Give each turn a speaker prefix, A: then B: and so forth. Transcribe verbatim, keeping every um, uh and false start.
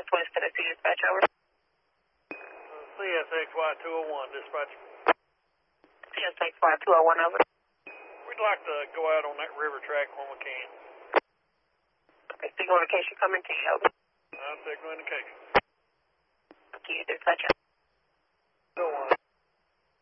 A: Southwest Tennessee dispatch, over.
B: C S X Y two oh one, dispatch.
A: C S X Y two oh one, over.
B: We'd like to go out on that river track when we can.
A: Okay, signal indication coming to you, over.
B: Uh, signal indication.
A: Thank you, dispatch.